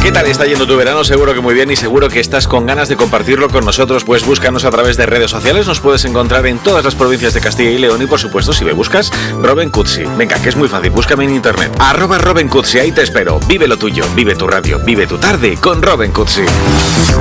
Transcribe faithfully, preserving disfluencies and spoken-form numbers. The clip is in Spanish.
¿Qué tal está yendo tu verano? Seguro que muy bien y seguro que estás con ganas de compartirlo con nosotros. Pues búscanos a través de redes sociales. Nos puedes encontrar en todas las provincias de Castilla y León y, por supuesto, si me buscas, Robin Cutsi. Venga, que es muy fácil, búscame en internet. Arroba Robin Cutsi, ahí te espero. Vive lo tuyo, vive tu radio, vive tu tarde con Robin Cutsi.